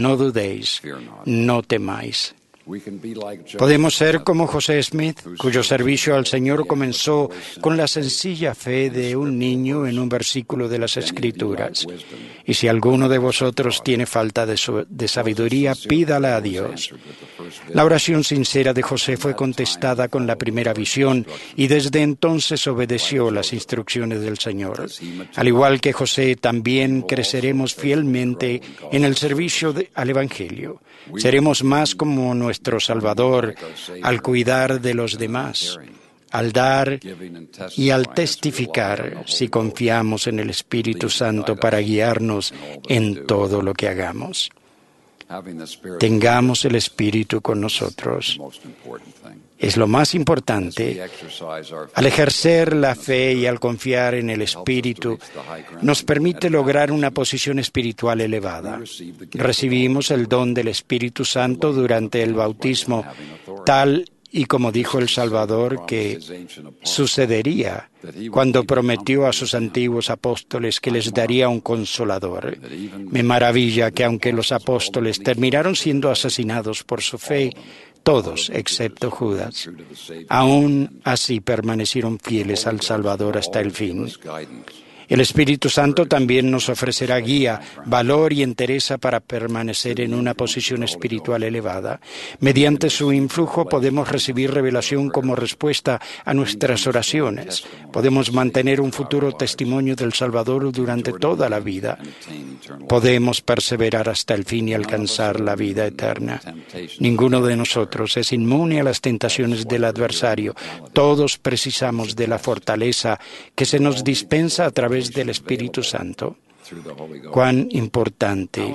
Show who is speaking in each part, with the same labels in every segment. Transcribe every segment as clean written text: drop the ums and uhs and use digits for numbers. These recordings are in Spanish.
Speaker 1: no dudéis, no temáis. Podemos ser como José Smith, cuyo servicio al Señor comenzó con la sencilla fe de un niño en un versículo de las Escrituras. Y si alguno de vosotros tiene falta de sabiduría, pídala a Dios. La oración sincera de José fue contestada con la primera visión y desde entonces obedeció las instrucciones del Señor. Al igual que José, también creceremos fielmente en el servicio al Evangelio. Seremos más como nuestro Salvador al cuidar de los demás, al dar y al testificar, si confiamos en el Espíritu Santo para guiarnos en todo lo que hagamos. Tengamos el Espíritu con nosotros. Es lo más importante. Al ejercer la fe y al confiar en el Espíritu, nos permite lograr una posición espiritual elevada. Recibimos el don del Espíritu Santo durante el bautismo, tal y como dijo el Salvador que sucedería cuando prometió a sus antiguos apóstoles que les daría un consolador. Me maravilla que aunque los apóstoles terminaron siendo asesinados por su fe, todos, excepto Judas, aún así permanecieron fieles al Salvador hasta el fin. El Espíritu Santo también nos ofrecerá guía, valor y entereza para permanecer en una posición espiritual elevada. Mediante su influjo podemos recibir revelación como respuesta a nuestras oraciones. Podemos mantener un futuro testimonio del Salvador durante toda la vida. Podemos perseverar hasta el fin y alcanzar la vida eterna. Ninguno de nosotros es inmune a las tentaciones del adversario. Todos precisamos de la fortaleza que se nos dispensa a través del Espíritu Santo. Cuán importante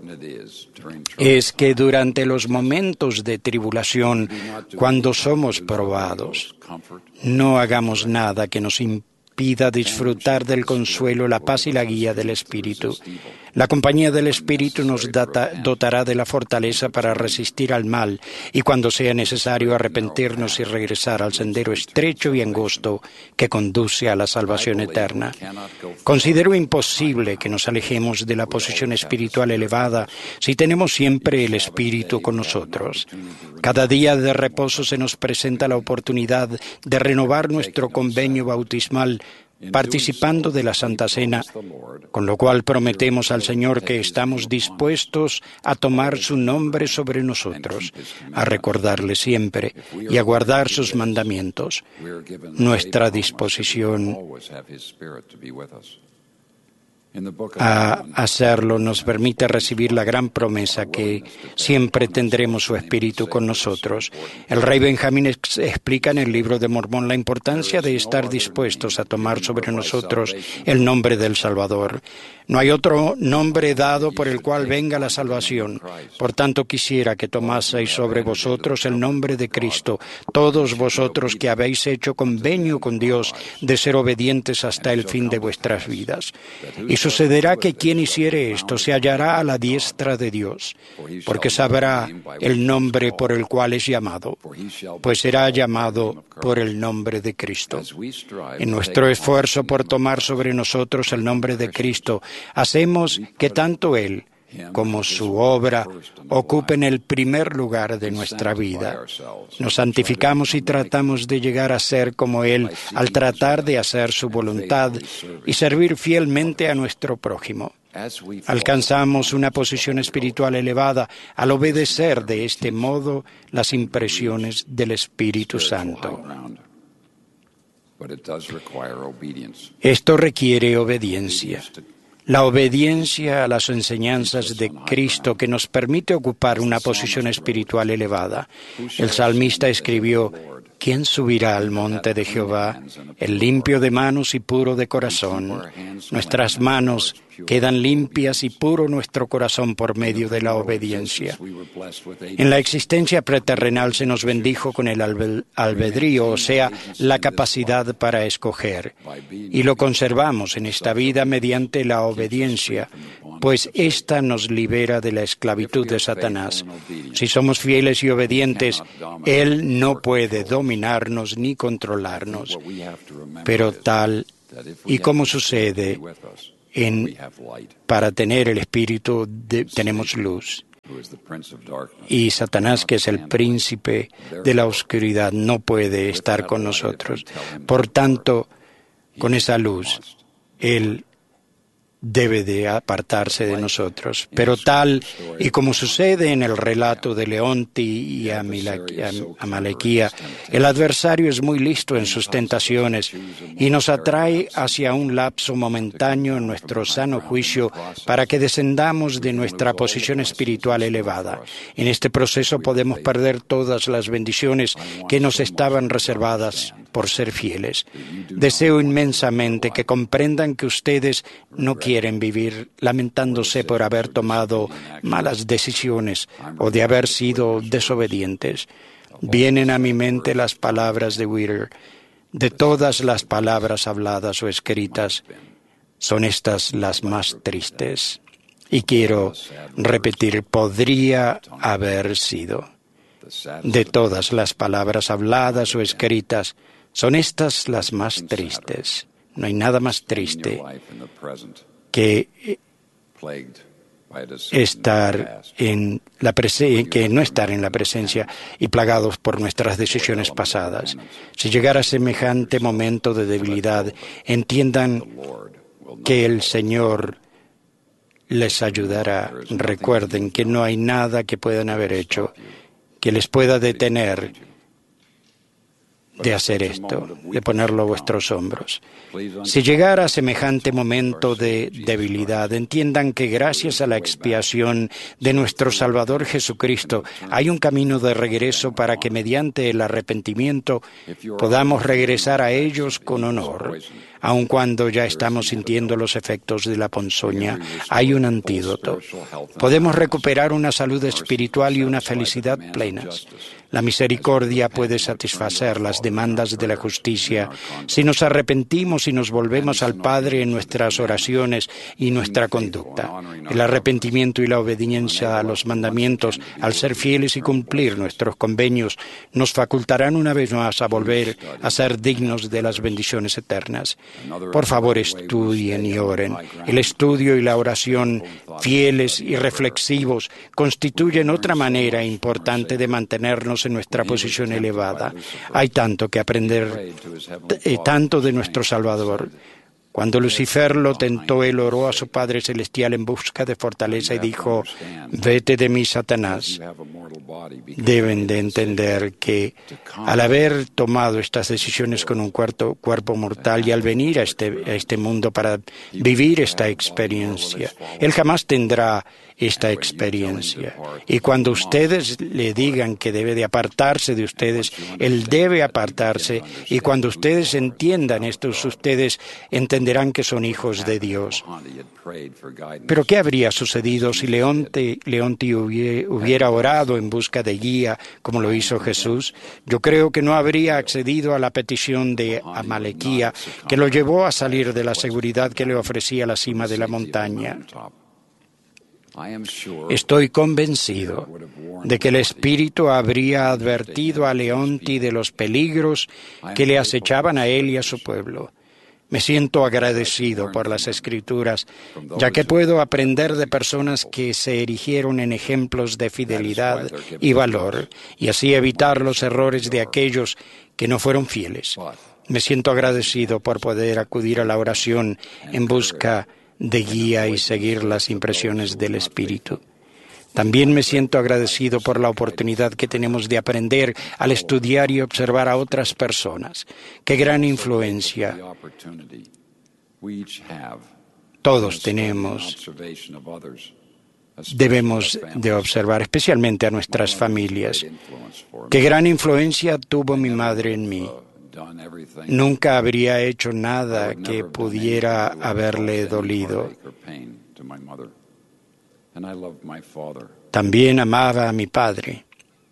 Speaker 1: es que durante los momentos de tribulación, cuando somos probados, no hagamos nada que nos impida disfrutar del consuelo, la paz y la guía del Espíritu. La compañía del Espíritu nos dotará de la fortaleza para resistir al mal y cuando sea necesario arrepentirnos y regresar al sendero estrecho y angosto que conduce a la salvación eterna. Considero imposible que nos alejemos de la posición espiritual elevada si tenemos siempre el Espíritu con nosotros. Cada día de reposo se nos presenta la oportunidad de renovar nuestro convenio bautismal participando de la Santa Cena, con lo cual prometemos al Señor que estamos dispuestos a tomar su nombre sobre nosotros, a recordarle siempre y a guardar sus mandamientos. Nuestra disposición a hacerlo nos permite recibir la gran promesa que siempre tendremos su Espíritu con nosotros. El rey Benjamín explica en el libro de Mormón la importancia de estar dispuestos a tomar sobre nosotros el nombre del Salvador. No hay otro nombre dado por el cual venga la salvación. Por tanto, quisiera que tomaseis sobre vosotros el nombre de Cristo, todos vosotros que habéis hecho convenio con Dios de ser obedientes hasta el fin de vuestras vidas. Y sucederá que quien hiciere esto se hallará a la diestra de Dios, porque sabrá el nombre por el cual es llamado, pues será llamado por el nombre de Cristo. En nuestro esfuerzo por tomar sobre nosotros el nombre de Cristo, hacemos que tanto Él como su obra ocupen el primer lugar de nuestra vida. Nos santificamos y tratamos de llegar a ser como Él al tratar de hacer su voluntad y servir fielmente a nuestro prójimo. Alcanzamos una posición espiritual elevada al obedecer de este modo las impresiones del Espíritu Santo. Esto requiere obediencia. La obediencia a las enseñanzas de Cristo que nos permite ocupar una posición espiritual elevada. El salmista escribió: ¿Quién subirá al monte de Jehová? El limpio de manos y puro de corazón. Nuestras manos quedan limpias y puro nuestro corazón por medio de la obediencia. En la existencia preterrenal se nos bendijo con el albedrío, o sea, la capacidad para escoger. Y lo conservamos en esta vida mediante la obediencia, pues ésta nos libera de la esclavitud de Satanás. Si somos fieles y obedientes, Él no puede dominarnos ni controlarnos. Pero tal y como sucede para tener el Espíritu tenemos luz. y Satanás, que es el príncipe de la oscuridad, no puede estar con nosotros. Por tanto, con esa luz, Él debe de apartarse de nosotros. Pero tal y como sucede en el relato de Leonti y Amalequía, el adversario es muy listo en sus tentaciones y nos atrae hacia un lapso momentáneo en nuestro sano juicio para que descendamos de nuestra posición espiritual elevada. En este proceso podemos perder todas las bendiciones que nos estaban reservadas por ser fieles. Deseo inmensamente que comprendan que ustedes no quieren vivir lamentándose por haber tomado malas decisiones o de haber sido desobedientes. Vienen a mi mente las palabras de Whittier: de todas las palabras habladas o escritas, son estas las más tristes. Y quiero repetir, podría haber sido. De todas las palabras habladas o escritas, son estas las más tristes. No hay nada más triste que no estar en la presencia y plagados por nuestras decisiones pasadas. Si llegara semejante momento de debilidad, entiendan que el Señor les ayudará. Recuerden que no hay nada que puedan haber hecho que les pueda detener de hacer esto, de ponerlo a vuestros hombros. Si llegara semejante momento de debilidad, entiendan que gracias a la expiación de nuestro Salvador Jesucristo hay un camino de regreso para que mediante el arrepentimiento podamos regresar a ellos con honor. Aun cuando ya estamos sintiendo los efectos de la ponzoña, hay un antídoto. Podemos recuperar una salud espiritual y una felicidad plenas. La misericordia puede satisfacer las demandas de la justicia si nos arrepentimos y nos volvemos al Padre en nuestras oraciones y nuestra conducta. El arrepentimiento y la obediencia a los mandamientos, al ser fieles y cumplir nuestros convenios, nos facultarán una vez más a volver a ser dignos de las bendiciones eternas. Por favor, estudien y oren. El estudio y la oración, fieles y reflexivos, constituyen otra manera importante de mantenernos en nuestra posición elevada. Hay tanto que aprender, tanto de nuestro Salvador. Cuando Lucifer lo tentó, él oró a su Padre Celestial en busca de fortaleza y dijo: «Vete de mí, Satanás». Deben de entender que al haber tomado estas decisiones con un cuerpo mortal y al venir a este mundo para vivir esta experiencia, él jamás tendrá esta experiencia. Y cuando ustedes le digan que debe de apartarse de ustedes, él debe apartarse. Y cuando ustedes entiendan esto, ustedes entenderán que son hijos de Dios. Pero ¿qué habría sucedido si Leonti hubiera orado en busca de guía, como lo hizo Jesús? Yo creo que no habría accedido a la petición de Amalequía, que lo llevó a salir de la seguridad que le ofrecía la cima de la montaña. Estoy convencido de que el Espíritu habría advertido a Leonti de los peligros que le acechaban a él y a su pueblo. Me siento agradecido por las Escrituras, ya que puedo aprender de personas que se erigieron en ejemplos de fidelidad y valor, y así evitar los errores de aquellos que no fueron fieles. Me siento agradecido por poder acudir a la oración en busca de guía y seguir las impresiones del Espíritu. También me siento agradecido por la oportunidad que tenemos de aprender al estudiar y observar a otras personas. ¡Qué gran influencia! Todos debemos de observar, especialmente a nuestras familias. ¡Qué gran influencia tuvo mi madre en mí! Nunca habría hecho nada que pudiera haberle dolido. También amaba a mi padre.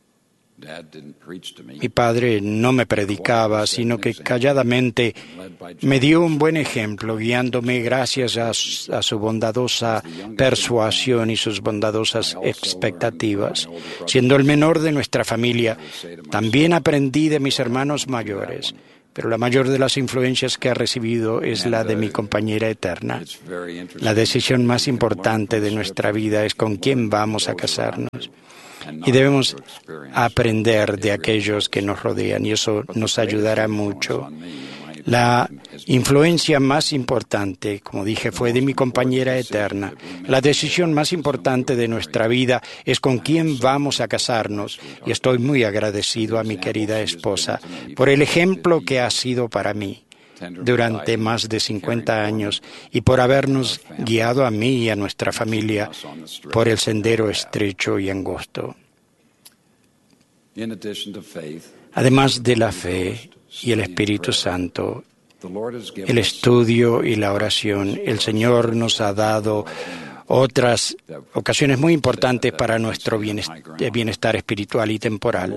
Speaker 1: Mi padre no me predicaba, sino que calladamente me dio un buen ejemplo, guiándome gracias a su bondadosa persuasión y sus bondadosas expectativas. Siendo el menor de nuestra familia, también aprendí de mis hermanos mayores. pero la mayor de las influencias que ha recibido es la de mi compañera eterna. La decisión más importante de nuestra vida es con quién vamos a casarnos. Y debemos aprender de aquellos que nos rodean, y eso nos ayudará mucho. La influencia más importante, como dije, fue de mi compañera eterna. La decisión más importante de nuestra vida es con quién vamos a casarnos, y estoy muy agradecido a mi querida esposa por el ejemplo que ha sido para mí durante más de 50 años y por habernos guiado a mí y a nuestra familia por el sendero estrecho y angosto. Además de la fe y el Espíritu Santo, el estudio y la oración, el Señor nos ha dado otras ocasiones muy importantes para nuestro bienestar espiritual y temporal.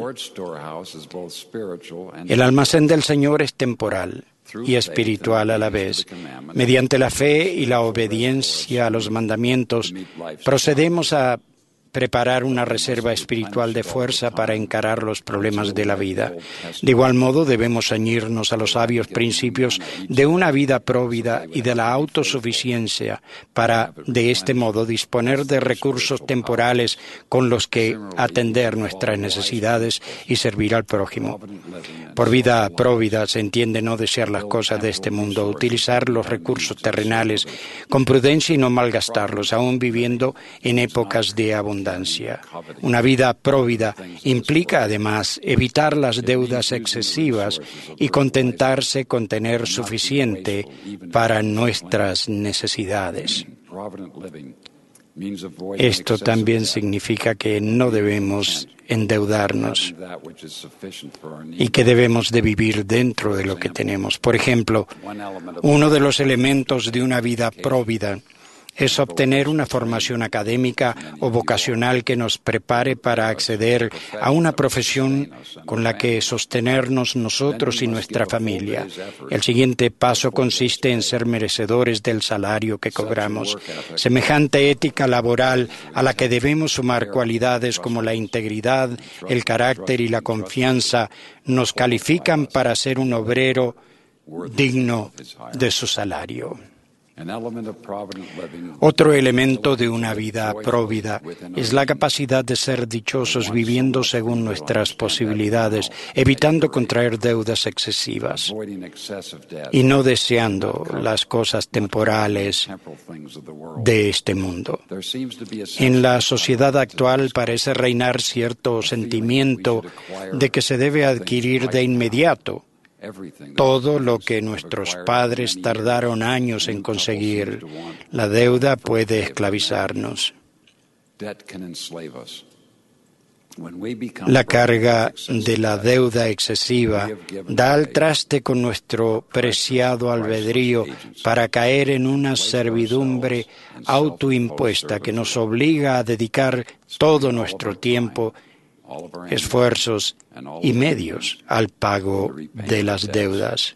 Speaker 1: El almacén del Señor es temporal y espiritual a la vez. Mediante la fe y la obediencia a los mandamientos, procedemos a preparar una reserva espiritual de fuerza para encarar los problemas de la vida. De igual modo, debemos ceñirnos a los sabios principios de una vida próvida y de la autosuficiencia para, de este modo, disponer de recursos temporales con los que atender nuestras necesidades y servir al prójimo. Por vida próvida se entiende no desear las cosas de este mundo, utilizar los recursos terrenales con prudencia y no malgastarlos, aún viviendo en épocas de abundancia. Una vida próvida implica, además, evitar las deudas excesivas y contentarse con tener suficiente para nuestras necesidades. Esto también significa que no debemos endeudarnos y que debemos de vivir dentro de lo que tenemos. Por ejemplo, uno de los elementos de una vida próvida es obtener una formación académica o vocacional que nos prepare para acceder a una profesión con la que sostenernos nosotros y nuestra familia. El siguiente paso consiste en ser merecedores del salario que cobramos. Semejante ética laboral a la que debemos sumar cualidades como la integridad, el carácter y la confianza nos califican para ser un obrero digno de su salario. Otro elemento de una vida próvida es la capacidad de ser dichosos viviendo según nuestras posibilidades, evitando contraer deudas excesivas y no deseando las cosas temporales de este mundo. En la sociedad actual parece reinar cierto sentimiento de que se debe adquirir de inmediato todo lo que nuestros padres tardaron años en conseguir. La deuda puede esclavizarnos. La carga de la deuda excesiva da al traste con nuestro preciado albedrío para caer en una servidumbre autoimpuesta que nos obliga a dedicar todo nuestro tiempo, esfuerzos y medios al pago de las deudas.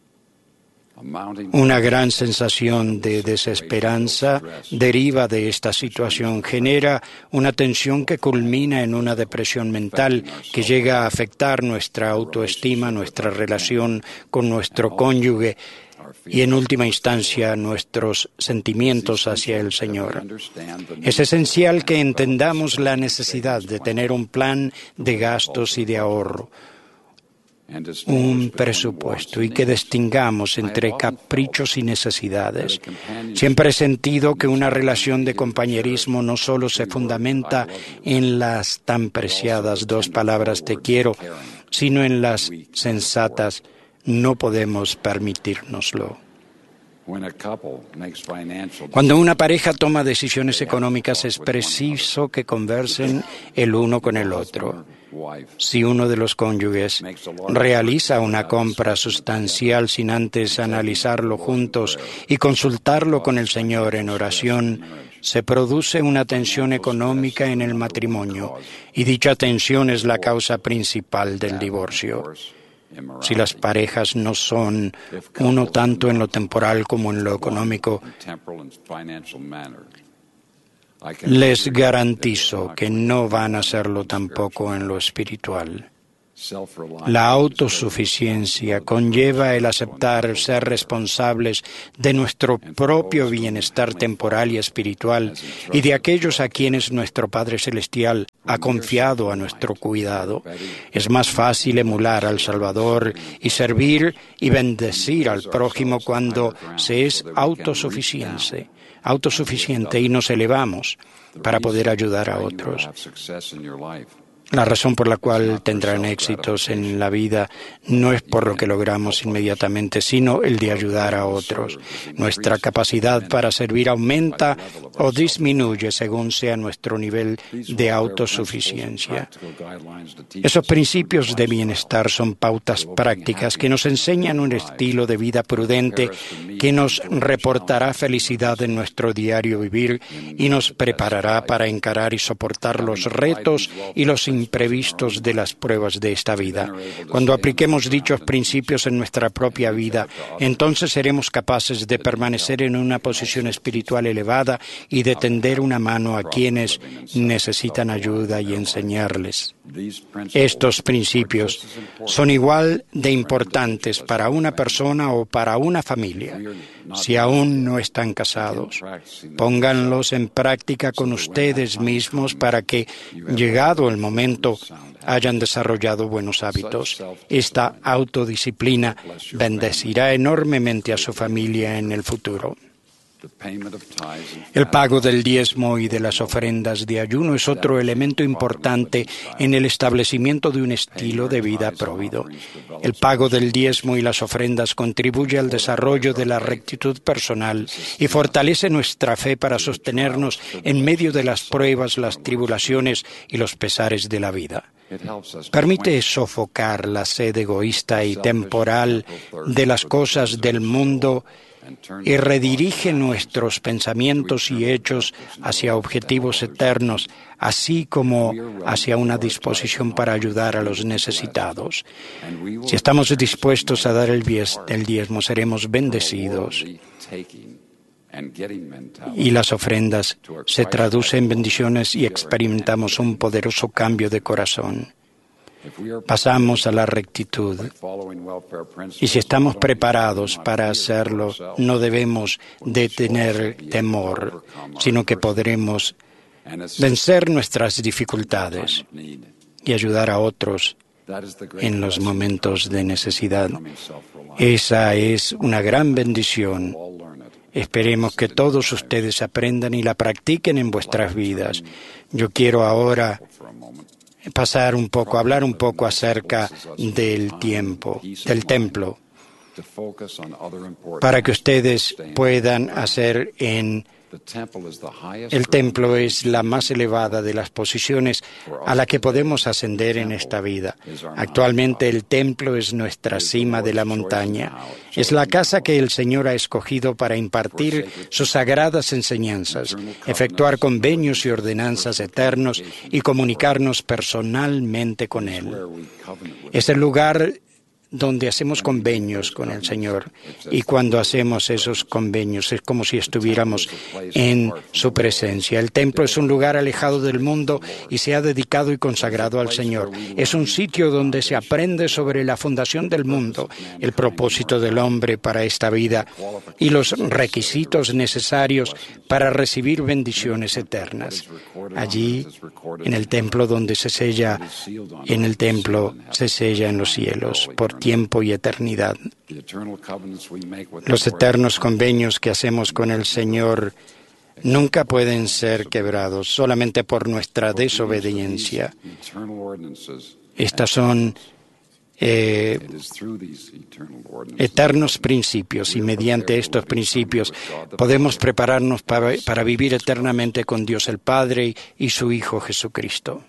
Speaker 1: Una gran sensación de desesperanza deriva de esta situación, genera una tensión que culmina en una depresión mental que llega a afectar nuestra autoestima, nuestra relación con nuestro cónyuge y, en última instancia, nuestros sentimientos hacia el Señor. Es esencial que entendamos la necesidad de tener un plan de gastos y de ahorro, un presupuesto, y que distingamos entre caprichos y necesidades. Siempre he sentido que una relación de compañerismo no solo se fundamenta en las tan preciadas dos palabras "te quiero", sino en las sensatas "no podemos permitírnoslo". Cuando una pareja toma decisiones económicas, es preciso que conversen el uno con el otro. Si uno de los cónyuges realiza una compra sustancial sin antes analizarlo juntos y consultarlo con el Señor en oración, se produce una tensión económica en el matrimonio, y dicha tensión es la causa principal del divorcio. Si las parejas no son uno tanto en lo temporal como en lo económico, les garantizo que no van a serlo tampoco en lo espiritual. La autosuficiencia conlleva el aceptar ser responsables de nuestro propio bienestar temporal y espiritual y de aquellos a quienes nuestro Padre Celestial ha confiado a nuestro cuidado. Es más fácil emular al Salvador y servir y bendecir al prójimo cuando se es autosuficiente y nos elevamos para poder ayudar a otros. La razón por la cual tendrán éxitos en la vida no es por lo que logramos inmediatamente, sino el de ayudar a otros. Nuestra capacidad para servir aumenta o disminuye según sea nuestro nivel de autosuficiencia. Esos principios de bienestar son pautas prácticas que nos enseñan un estilo de vida prudente que nos reportará felicidad en nuestro diario vivir y nos preparará para encarar y soportar los retos y los imprevistos de las pruebas de esta vida. Cuando apliquemos dichos principios en nuestra propia vida, entonces seremos capaces de permanecer en una posición espiritual elevada y de tender una mano a quienes necesitan ayuda y enseñarles. Estos principios son igual de importantes para una persona o para una familia. Si aún no están casados, pónganlos en práctica con ustedes mismos para que, llegado el momento, hayan desarrollado buenos hábitos. Esta autodisciplina bendecirá enormemente a su familia en el futuro. El pago del diezmo y de las ofrendas de ayuno es otro elemento importante en el establecimiento de un estilo de vida próvido. El pago del diezmo y las ofrendas contribuye al desarrollo de la rectitud personal y fortalece nuestra fe para sostenernos en medio de las pruebas, las tribulaciones y los pesares de la vida. Permite sofocar la sed egoísta y temporal de las cosas del mundo y redirige nuestros pensamientos y hechos hacia objetivos eternos, así como hacia una disposición para ayudar a los necesitados. Si estamos dispuestos a dar el diezmo, seremos bendecidos. Y las ofrendas se traducen en bendiciones y experimentamos un poderoso cambio de corazón. Pasamos a la rectitud. Y si estamos preparados para hacerlo, no debemos de tener temor, sino que podremos vencer nuestras dificultades y ayudar a otros en los momentos de necesidad. Esa es una gran bendición. Esperemos que todos ustedes aprendan y la practiquen en vuestras vidas. Yo quiero ahora hablar un poco acerca del templo, para que ustedes puedan hacer el templo es la más elevada de las posiciones a la que podemos ascender en esta vida. Actualmente el templo es nuestra cima de la montaña. Es la casa que el Señor ha escogido para impartir sus sagradas enseñanzas, efectuar convenios y ordenanzas eternos y comunicarnos personalmente con Él. Es el lugar donde hacemos convenios con el Señor, y cuando hacemos esos convenios es como si estuviéramos en su presencia. El templo es un lugar alejado del mundo y se ha dedicado y consagrado al Señor. Es un sitio donde se aprende sobre la fundación del mundo, el propósito del hombre para esta vida y los requisitos necesarios para recibir bendiciones eternas. Allí, en el templo donde se sella en los cielos por tiempo y eternidad. Los eternos convenios que hacemos con el Señor nunca pueden ser quebrados solamente por nuestra desobediencia. Estas son eternos principios, y mediante estos principios podemos prepararnos para vivir eternamente con Dios el Padre y su Hijo Jesucristo.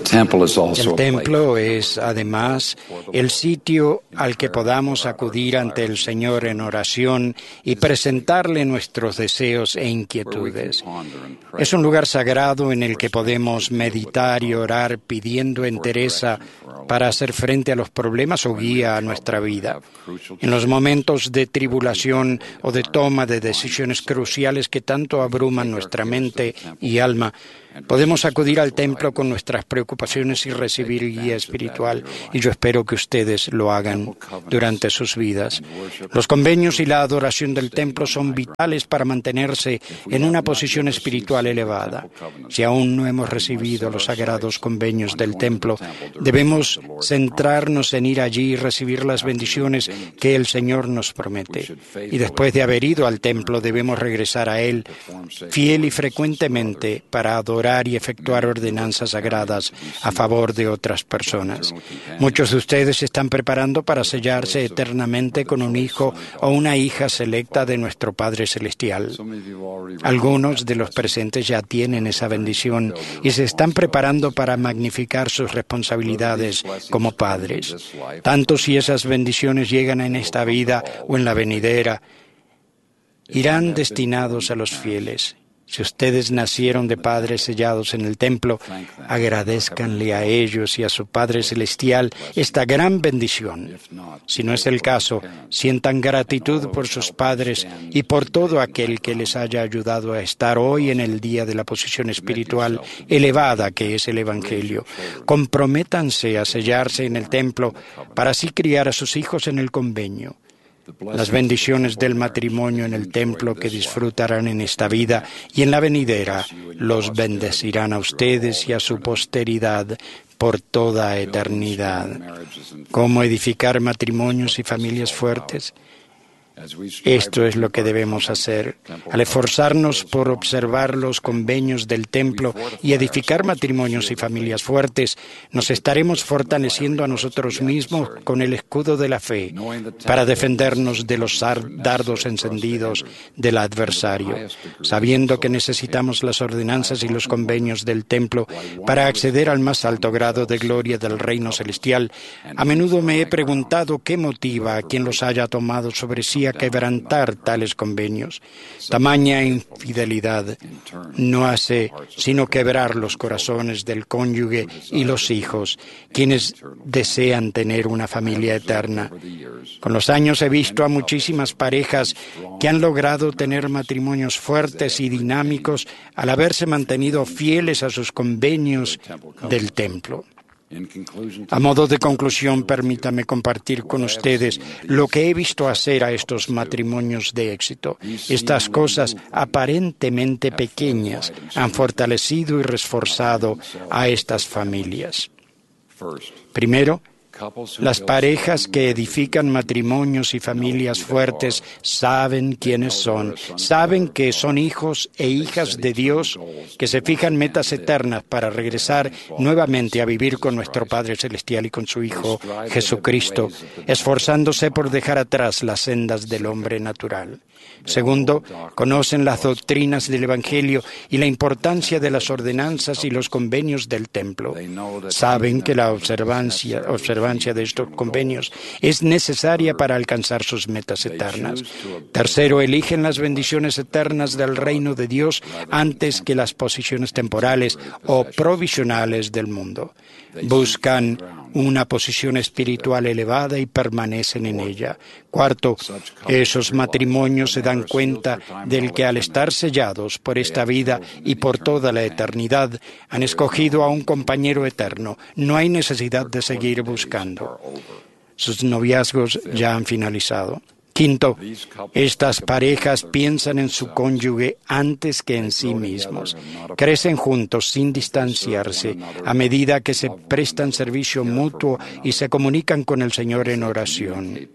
Speaker 1: El templo es, además, el sitio al que podamos acudir ante el Señor en oración y presentarle nuestros deseos e inquietudes. Es un lugar sagrado en el que podemos meditar y orar pidiendo entereza para hacer frente a los problemas o guía a nuestra vida. En los momentos de tribulación o de toma de decisiones cruciales que tanto abruman nuestra mente y alma, podemos acudir al templo con nuestras preocupaciones y recibir guía espiritual, y yo espero que ustedes lo hagan durante sus vidas. Los convenios y la adoración del templo son vitales para mantenerse en una posición espiritual elevada. Si aún no hemos recibido los sagrados convenios del templo, debemos centrarnos en ir allí y recibir las bendiciones que el Señor nos promete. Y después de haber ido al templo, debemos regresar a Él fiel y frecuentemente para adorar y efectuar ordenanzas sagradas a favor de otras personas. Muchos de ustedes se están preparando para sellarse eternamente con un hijo o una hija selecta de nuestro Padre Celestial. Algunos de los presentes ya tienen esa bendición y se están preparando para magnificar sus responsabilidades como padres. Tanto si esas bendiciones llegan en esta vida o en la venidera, irán destinados a los fieles. Si ustedes nacieron de padres sellados en el templo, agradézcanle a ellos y a su Padre Celestial esta gran bendición. Si no es el caso, sientan gratitud por sus padres y por todo aquel que les haya ayudado a estar hoy en el día de la posición espiritual elevada que es el Evangelio. Comprométanse a sellarse en el templo para así criar a sus hijos en el convenio. Las bendiciones del matrimonio en el templo que disfrutarán en esta vida y en la venidera los bendecirán a ustedes y a su posteridad por toda eternidad. ¿Cómo edificar matrimonios y familias fuertes? Esto es lo que debemos hacer. Al esforzarnos por observar los convenios del templo y edificar matrimonios y familias fuertes, nos estaremos fortaleciendo a nosotros mismos con el escudo de la fe para defendernos de los dardos encendidos del adversario. Sabiendo que necesitamos las ordenanzas y los convenios del templo para acceder al más alto grado de gloria del reino celestial, a menudo me he preguntado qué motiva a quien los haya tomado sobre sí a quebrantar tales convenios. Tamaña infidelidad no hace sino quebrar los corazones del cónyuge y los hijos, quienes desean tener una familia eterna. Con los años he visto a muchísimas parejas que han logrado tener matrimonios fuertes y dinámicos al haberse mantenido fieles a sus convenios del templo. A modo de conclusión, permítame compartir con ustedes lo que he visto hacer a estos matrimonios de éxito. Estas cosas aparentemente pequeñas han fortalecido y reforzado a estas familias. Primero, las parejas que edifican matrimonios y familias fuertes saben quiénes son, saben que son hijos e hijas de Dios, que se fijan metas eternas para regresar nuevamente a vivir con nuestro Padre Celestial y con su Hijo Jesucristo, esforzándose por dejar atrás las sendas del hombre natural. Segundo, conocen las doctrinas del Evangelio y la importancia de las ordenanzas y los convenios del templo. Saben que la observancia de estos convenios es necesaria para alcanzar sus metas eternas. Tercero, eligen las bendiciones eternas del reino de Dios antes que las posiciones temporales o provisionales del mundo. Buscan una posición espiritual elevada y permanecen en ella. Cuarto, esos matrimonios se dan cuenta del que al estar sellados por esta vida y por toda la eternidad, han escogido a un compañero eterno. No hay necesidad de seguir buscando. Sus noviazgos ya han finalizado. Quinto, estas parejas piensan en su cónyuge antes que en sí mismos. Crecen juntos sin distanciarse a medida que se prestan servicio mutuo y se comunican con el Señor en oración.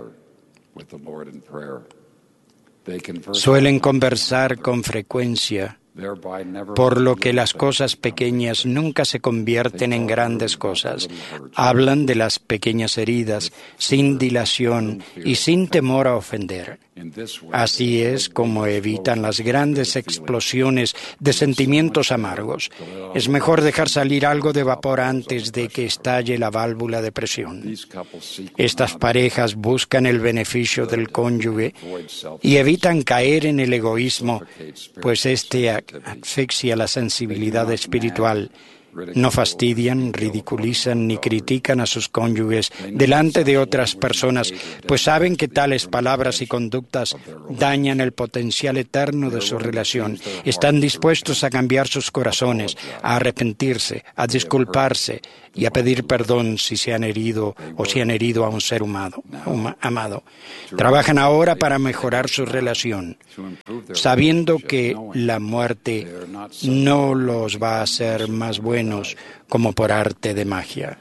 Speaker 1: Suelen conversar con frecuencia, por lo que las cosas pequeñas nunca se convierten en grandes cosas. Hablan de las pequeñas heridas, sin dilación y sin temor a ofender. Así es como evitan las grandes explosiones de sentimientos amargos. Es mejor dejar salir algo de vapor antes de que estalle la válvula de presión. Estas parejas buscan el beneficio del cónyuge y evitan caer en el egoísmo, pues este asfixia la sensibilidad espiritual. No fastidian, ridiculizan ni critican a sus cónyuges delante de otras personas, pues saben que tales palabras y conductas dañan el potencial eterno de su relación. Están dispuestos a cambiar sus corazones, a arrepentirse, a disculparse y a pedir perdón si se han herido o si han herido a un ser amado. Trabajan ahora para mejorar su relación, sabiendo que la muerte no los va a hacer más buenos como por arte de magia.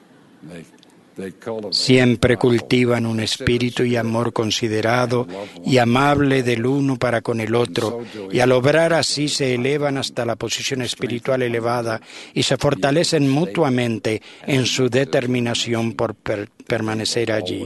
Speaker 1: Siempre cultivan un espíritu y amor considerado y amable del uno para con el otro, y al obrar así se elevan hasta la posición espiritual elevada y se fortalecen mutuamente en su determinación por permanecer allí.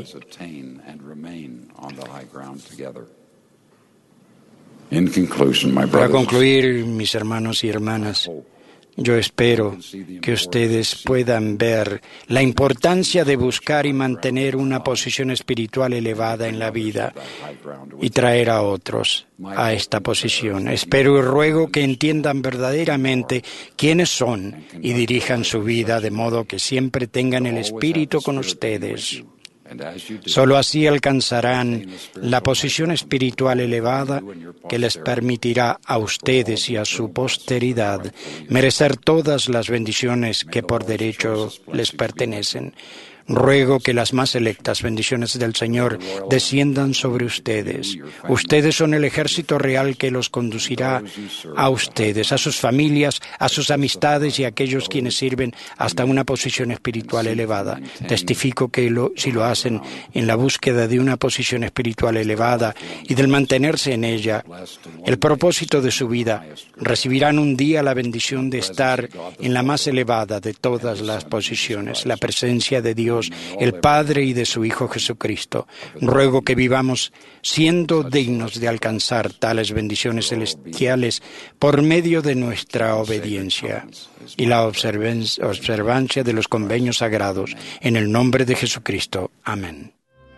Speaker 1: Para concluir, mis hermanos y hermanas, yo espero que ustedes puedan ver la importancia de buscar y mantener una posición espiritual elevada en la vida y traer a otros a esta posición. Espero y ruego que entiendan verdaderamente quiénes son y dirijan su vida de modo que siempre tengan el Espíritu con ustedes. Solo así alcanzarán la posición espiritual elevada que les permitirá a ustedes y a su posteridad merecer todas las bendiciones que por derecho les pertenecen. Ruego que las más selectas bendiciones del Señor desciendan sobre ustedes. Ustedes son el ejército real que los conducirá a ustedes, a sus familias, a sus amistades y a aquellos quienes sirven hasta una posición espiritual elevada. Testifico que si lo hacen en la búsqueda de una posición espiritual elevada y del mantenerse en ella, el propósito de su vida, recibirán un día la bendición de estar en la más elevada de todas las posiciones, la presencia de Dios, el Padre y de su Hijo Jesucristo. Ruego que vivamos siendo dignos de alcanzar tales bendiciones celestiales por medio de nuestra obediencia y la observancia de los convenios sagrados. En el nombre de Jesucristo. Amén.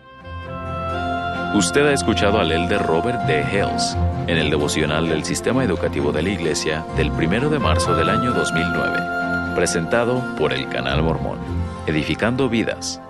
Speaker 2: Usted ha escuchado al elder Robert D. Hales en el devocional del Sistema Educativo de la Iglesia del 1 de marzo del año 2009, presentado por el Canal Mormón. Edificando vidas.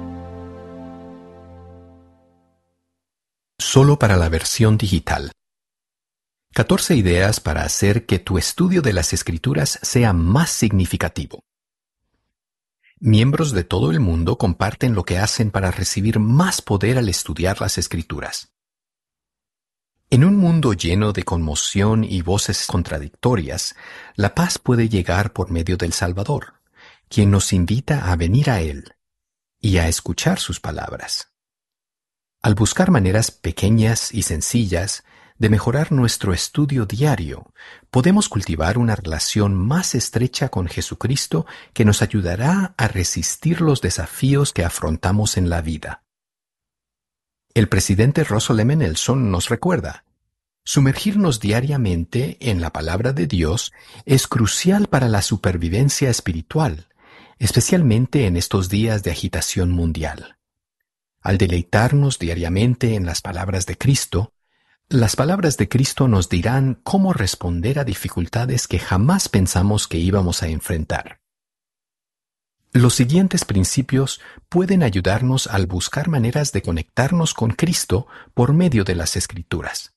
Speaker 3: Solo para la versión digital. 14 ideas para hacer que tu estudio de las Escrituras sea más significativo. Miembros de todo el mundo comparten lo que hacen para recibir más poder al estudiar las Escrituras. En un mundo lleno de conmoción y voces contradictorias, la paz puede llegar por medio del Salvador, quien nos invita a venir a Él y a escuchar sus palabras. Al buscar maneras pequeñas y sencillas de mejorar nuestro estudio diario, podemos cultivar una relación más estrecha con Jesucristo que nos ayudará a resistir los desafíos que afrontamos en la vida. El presidente Russell M. Nelson nos recuerda: sumergirnos diariamente en la palabra de Dios es crucial para la supervivencia espiritual, especialmente en estos días de agitación mundial. Al deleitarnos diariamente en las palabras de Cristo, las palabras de Cristo nos dirán cómo responder a dificultades que jamás pensamos que íbamos a enfrentar. Los siguientes principios pueden ayudarnos al buscar maneras de conectarnos con Cristo por medio de las Escrituras.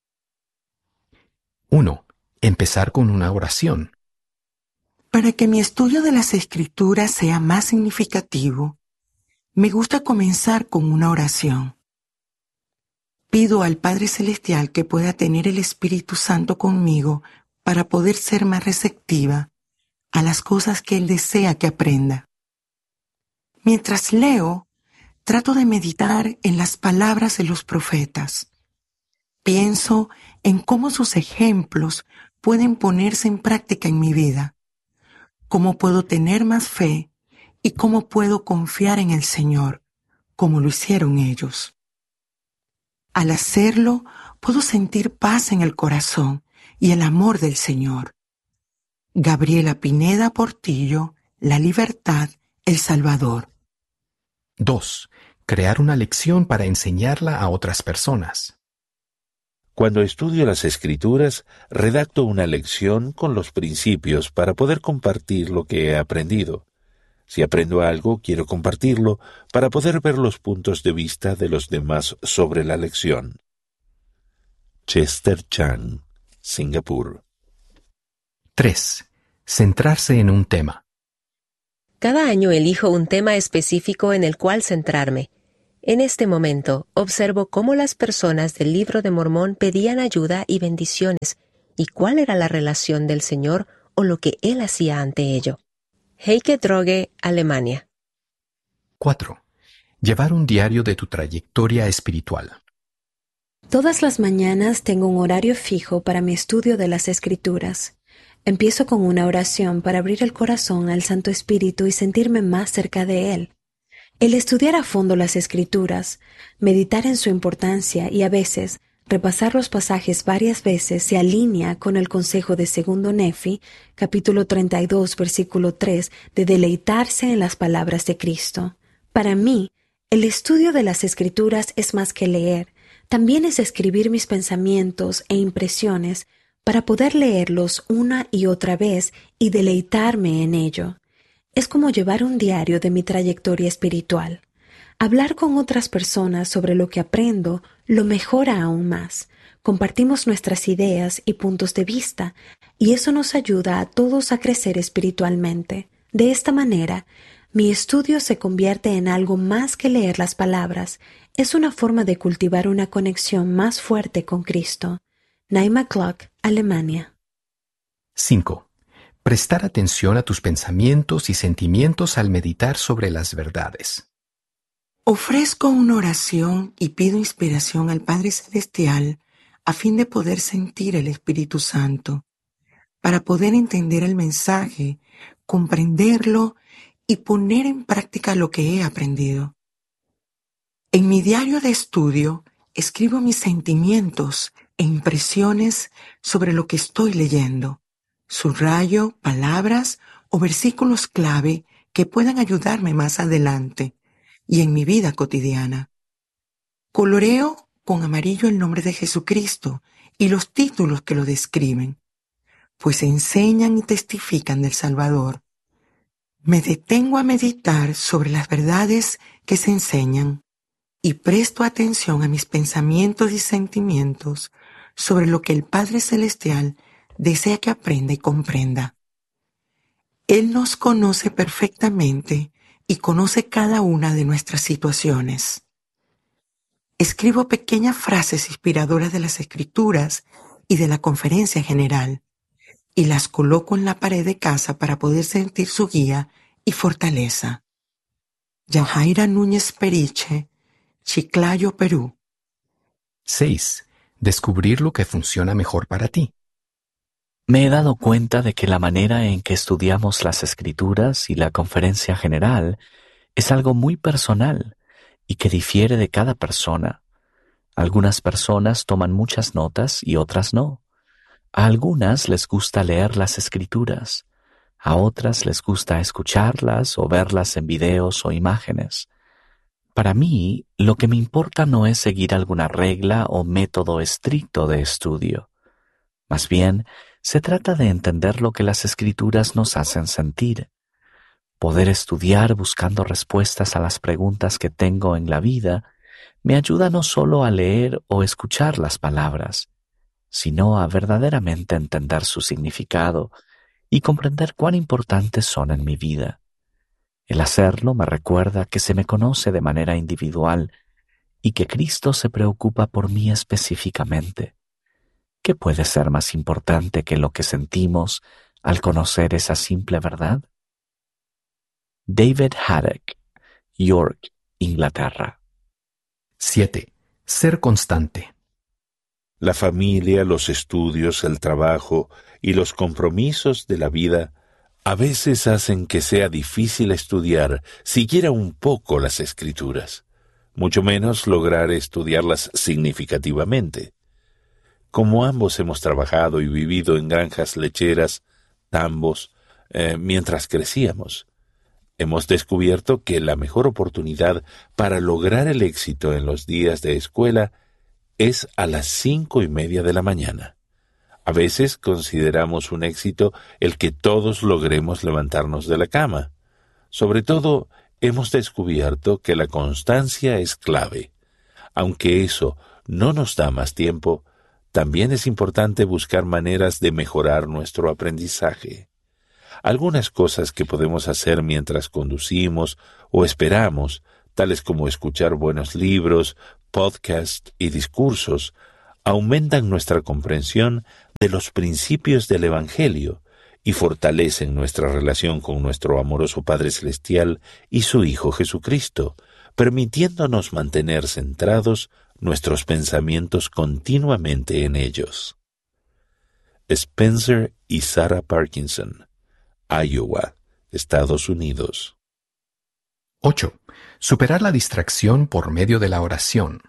Speaker 3: 1. Empezar con una oración.
Speaker 4: Para que mi estudio de las Escrituras sea más significativo, me gusta comenzar con una oración. Pido al Padre Celestial que pueda tener el Espíritu Santo conmigo para poder ser más receptiva a las cosas que Él desea que aprenda. Mientras leo, trato de meditar en las palabras de los profetas. Pienso en cómo sus ejemplos pueden ponerse en práctica en mi vida, cómo puedo tener más fe y cómo puedo confiar en el Señor, como lo hicieron ellos. Al hacerlo, puedo sentir paz en el corazón y el amor del Señor. Gabriela Pineda Portillo, La Libertad, El Salvador.
Speaker 3: 2. Crear una lección para enseñarla a otras personas.
Speaker 5: Cuando estudio las Escrituras, redacto una lección con los principios para poder compartir lo que he aprendido. Si aprendo algo, quiero compartirlo para poder ver los puntos de vista de los demás sobre la lección. Chester Chang, Singapur.
Speaker 3: 3. Centrarse en un tema.
Speaker 6: Cada año elijo un tema específico en el cual centrarme. En este momento, observo cómo las personas del Libro de Mormón pedían ayuda y bendiciones, y cuál era la relación del Señor o lo que Él hacía ante ello. Heike Droge, Alemania.
Speaker 3: 4. Llevar un diario de tu trayectoria espiritual.
Speaker 7: Todas las mañanas tengo un horario fijo para mi estudio de las Escrituras. Empiezo con una oración para abrir el corazón al Santo Espíritu y sentirme más cerca de Él. El estudiar a fondo las Escrituras, meditar en su importancia y a veces repasar los pasajes varias veces se alinea con el consejo de 2 Nefi, capítulo 32, versículo 3, de deleitarse en las palabras de Cristo. Para mí, el estudio de las Escrituras es más que leer, también es escribir mis pensamientos e impresiones para poder leerlos una y otra vez y deleitarme en ello. Es como llevar un diario de mi trayectoria espiritual. Hablar con otras personas sobre lo que aprendo lo mejora aún más. Compartimos nuestras ideas y puntos de vista, y eso nos ayuda a todos a crecer espiritualmente. De esta manera, mi estudio se convierte en algo más que leer las palabras. Es una forma de cultivar una conexión más fuerte con Cristo. Naima Klock, Alemania.
Speaker 3: 5. Prestar atención a tus pensamientos y sentimientos al meditar sobre las verdades.
Speaker 4: Ofrezco una oración y pido inspiración al Padre Celestial a fin de poder sentir el Espíritu Santo, para poder entender el mensaje, comprenderlo y poner en práctica lo que he aprendido. En mi diario de estudio escribo mis sentimientos e impresiones sobre lo que estoy leyendo. Subrayo palabras o versículos clave que puedan ayudarme más adelante y en mi vida cotidiana. Coloreo con amarillo el nombre de Jesucristo y los títulos que lo describen, pues enseñan y testifican del Salvador. Me detengo a meditar sobre las verdades que se enseñan y presto atención a mis pensamientos y sentimientos sobre lo que el Padre Celestial desea que aprenda y comprenda. Él nos conoce perfectamente y conoce cada una de nuestras situaciones. Escribo pequeñas frases inspiradoras de las Escrituras y de la conferencia general, y las coloco en la pared de casa para poder sentir su guía y fortaleza. Yajaira Núñez Periche, Chiclayo, Perú.
Speaker 3: 6. Descubrir lo que funciona mejor para ti.
Speaker 2: Me he dado cuenta de que la manera en que estudiamos las Escrituras y la conferencia general es algo muy personal y que difiere de cada persona. Algunas personas toman muchas notas y otras no. A algunas les gusta leer las Escrituras, a otras les gusta escucharlas o verlas en videos o imágenes. Para mí, lo que me importa no es seguir alguna regla o método estricto de estudio. Más bien, se trata de entender lo que las Escrituras nos hacen sentir. Poder estudiar buscando respuestas a las preguntas que tengo en la vida me ayuda no solo a leer o escuchar las palabras, sino a verdaderamente entender su significado y comprender cuán importantes son en mi vida. El hacerlo me recuerda que se me conoce de manera individual y que Cristo se preocupa por mí específicamente. ¿Qué puede ser más importante que lo que sentimos al conocer esa simple verdad? David Haddock, York, Inglaterra.
Speaker 3: 7. Ser constante.
Speaker 5: La familia, los estudios, el trabajo y los compromisos de la vida a veces hacen que sea difícil estudiar siquiera un poco las Escrituras, mucho menos lograr estudiarlas significativamente. Como ambos hemos trabajado y vivido en granjas lecheras, tambos, mientras crecíamos, hemos descubierto que la mejor oportunidad para lograr el éxito en los días de escuela es a las 5:30 de la mañana. A veces consideramos un éxito el que todos logremos levantarnos de la cama. Sobre todo, hemos descubierto que la constancia es clave. Aunque eso no nos da más tiempo, también es importante buscar maneras de mejorar nuestro aprendizaje. Algunas cosas que podemos hacer mientras conducimos o esperamos, tales como escuchar buenos libros, podcasts y discursos, aumentan nuestra comprensión de los principios del Evangelio y fortalecen nuestra relación con nuestro amoroso Padre Celestial y su Hijo Jesucristo, permitiéndonos mantener centrados nuestros pensamientos continuamente en ellos. Spencer y Sarah Parkinson, Iowa, Estados Unidos.
Speaker 3: 8. Superar la distracción por medio de la oración.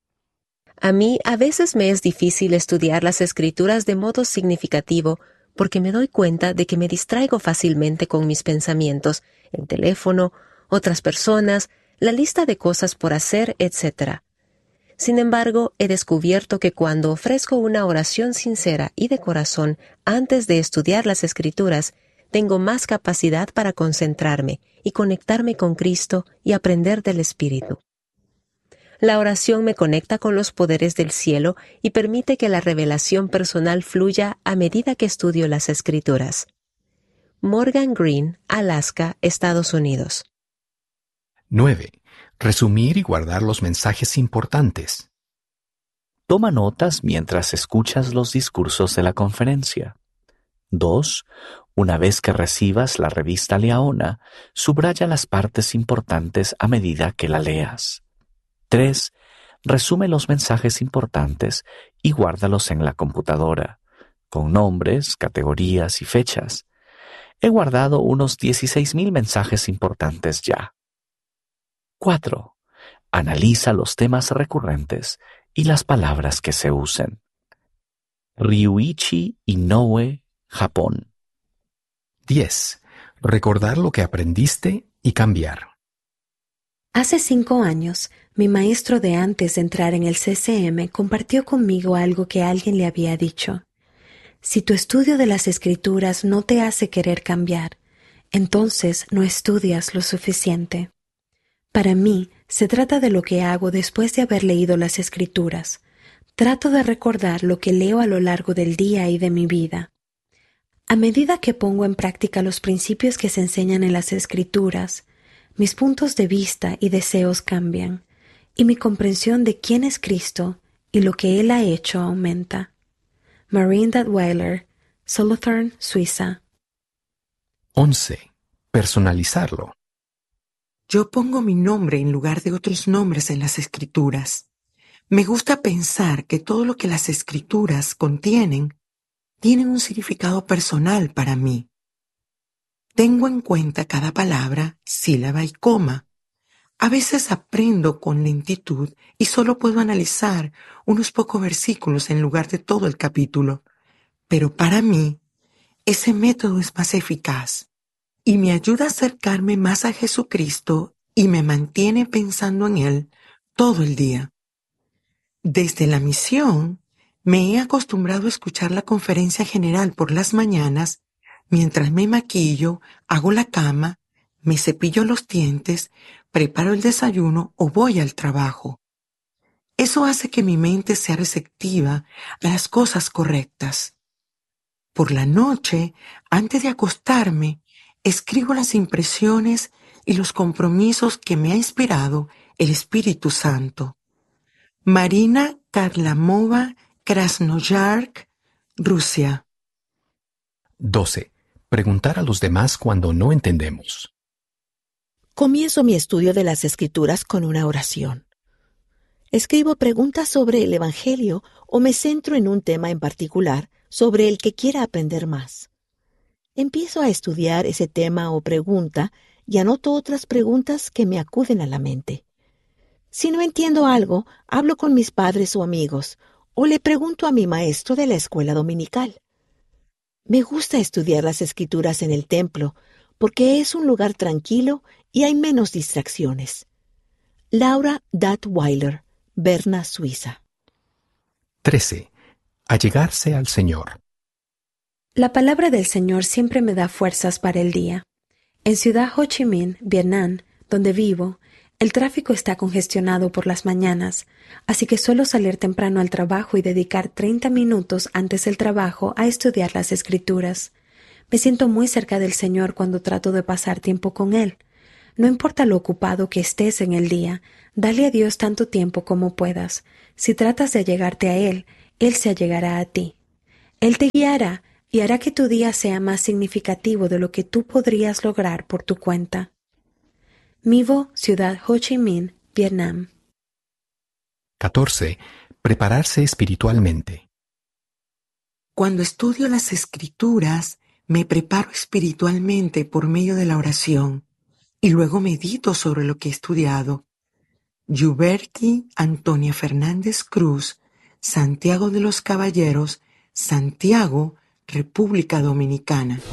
Speaker 6: A mí a veces me es difícil estudiar las Escrituras de modo significativo porque me doy cuenta de que me distraigo fácilmente con mis pensamientos, el teléfono, otras personas, la lista de cosas por hacer, etc. Sin embargo, he descubierto que cuando ofrezco una oración sincera y de corazón antes de estudiar las Escrituras, tengo más capacidad para concentrarme y conectarme con Cristo y aprender del Espíritu. La oración me conecta con los poderes del cielo y permite que la revelación personal fluya a medida que estudio las Escrituras. Morgan Green, Alaska, Estados Unidos.
Speaker 3: 9. Resumir y guardar los mensajes importantes.
Speaker 8: Toma notas mientras escuchas los discursos de la conferencia. 2. Una vez que recibas la revista Liaona, subraya las partes importantes a medida que la leas. 3. Resume los mensajes importantes y guárdalos en la computadora, con nombres, categorías y fechas. He guardado unos 16,000 mensajes importantes ya. 4. Analiza los temas recurrentes y las palabras que se usen. Ryuichi Inoue, Japón.
Speaker 3: 10. Recordar lo que aprendiste y cambiar.
Speaker 7: Hace 5 años, mi maestro de antes de entrar en el CCM compartió conmigo algo que alguien le había dicho. Si tu estudio de las Escrituras no te hace querer cambiar, entonces no estudias lo suficiente. Para mí, se trata de lo que hago después de haber leído las Escrituras. Trato de recordar lo que leo a lo largo del día y de mi vida. A medida que pongo en práctica los principios que se enseñan en las Escrituras, mis puntos de vista y deseos cambian, y mi comprensión de quién es Cristo y lo que Él ha hecho aumenta. Marine Dadweiler, Solothurn, Suiza.
Speaker 3: 11. Personalizarlo.
Speaker 4: Yo pongo mi nombre en lugar de otros nombres en las Escrituras. Me gusta pensar que todo lo que las Escrituras contienen tiene un significado personal para mí. Tengo en cuenta cada palabra, sílaba y coma. A veces aprendo con lentitud y solo puedo analizar unos pocos versículos en lugar de todo el capítulo. Pero para mí, ese método es más eficaz y me ayuda a acercarme más a Jesucristo y me mantiene pensando en Él todo el día. Desde la misión, me he acostumbrado a escuchar la conferencia general por las mañanas mientras me maquillo, hago la cama, me cepillo los dientes, preparo el desayuno o voy al trabajo. Eso hace que mi mente sea receptiva a las cosas correctas. Por la noche, antes de acostarme, escribo las impresiones y los compromisos que me ha inspirado el Espíritu Santo. Marina Karlamova, Krasnoyarsk, Rusia.
Speaker 3: 12. Preguntar a los demás cuando no entendemos.
Speaker 9: Comienzo mi estudio de las Escrituras con una oración. Escribo preguntas sobre el Evangelio o me centro en un tema en particular sobre el que quiera aprender más. Empiezo a estudiar ese tema o pregunta y anoto otras preguntas que me acuden a la mente. Si no entiendo algo, hablo con mis padres o amigos, o le pregunto a mi maestro de la escuela dominical. Me gusta estudiar las escrituras en el templo porque es un lugar tranquilo y hay menos distracciones. Laura Dadweiler, Berna, Suiza.
Speaker 3: 13. Allegarse al Señor.
Speaker 7: La palabra del Señor siempre me da fuerzas para el día. En Ciudad Ho Chi Minh, Vietnam, donde vivo, el tráfico está congestionado por las mañanas, así que suelo salir temprano al trabajo y dedicar 30 minutos antes del trabajo a estudiar las Escrituras. Me siento muy cerca del Señor cuando trato de pasar tiempo con Él. No importa lo ocupado que estés en el día, dale a Dios tanto tiempo como puedas. Si tratas de allegarte a Él, Él se allegará a ti. Él te guiará y hará que tu día sea más significativo de lo que tú podrías lograr por tu cuenta. My Vo, Ciudad Ho Chi Minh, Vietnam.
Speaker 3: 14. Prepararse espiritualmente.
Speaker 4: Cuando estudio las Escrituras, me preparo espiritualmente por medio de la oración y luego medito sobre lo que he estudiado. Yuberki Antonia Fernández Cruz, Santiago de los Caballeros, Santiago, República Dominicana.